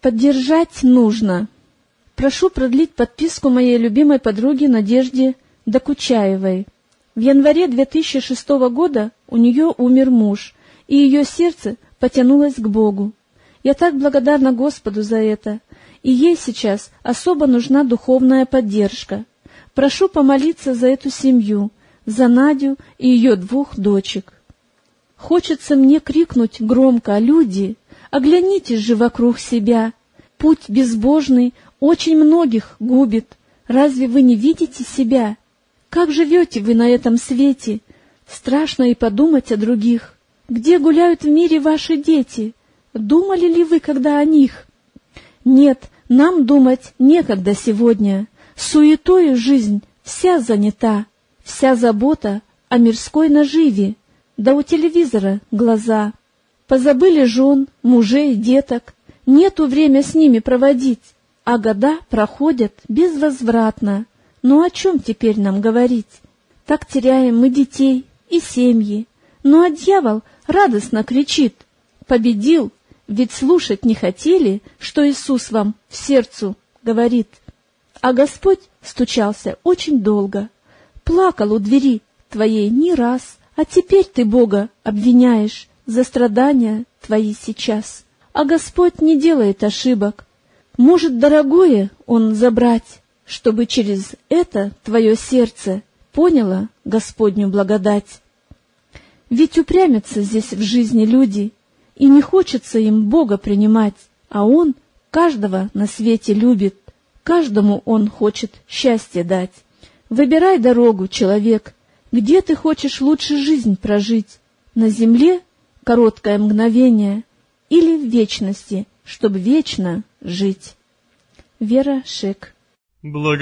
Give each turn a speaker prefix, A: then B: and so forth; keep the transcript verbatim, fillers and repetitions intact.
A: Поддержать нужно. Прошу продлить подписку моей любимой подруге Надежде Докучаевой. В январе две тысячи шестого года у нее умер муж, и ее сердце потянулось к Богу. Я так благодарна Господу за это, и ей сейчас особо нужна духовная поддержка. Прошу помолиться за эту семью, за Надю и ее двух дочек. Хочется мне крикнуть громко: люди, оглянитесь же вокруг себя. Путь безбожный очень многих губит. Разве вы не видите себя? Как живете вы на этом свете? Страшно и подумать о других. Где гуляют в мире ваши дети? Думали ли вы когда о них? Нет, нам думать некогда сегодня. Суетою жизнь вся занята, вся забота о мирской наживе, да у телевизора глаза. Позабыли жен, мужей, деток, нету время с ними проводить, а года проходят безвозвратно. Ну о чем теперь нам говорить? Так теряем мы детей и семьи. Ну а дьявол радостно кричит: победил, ведь слушать не хотели, что Иисус вам в сердцу говорит. А Господь стучался очень долго, плакал у двери твоей не раз, а теперь ты Бога обвиняешь за страдания твои сейчас. А Господь не делает ошибок. Может, дорогое Он забрать, чтобы через это твое сердце поняло Господню благодать. Ведь упрямятся здесь в жизни люди, и не хочется им Бога принимать, а Он каждого на свете любит, каждому Он хочет счастье дать. Выбирай дорогу, человек, где ты хочешь лучше жизнь прожить, на земле короткое мгновение или в вечности, чтобы вечно жить. Вера Шек.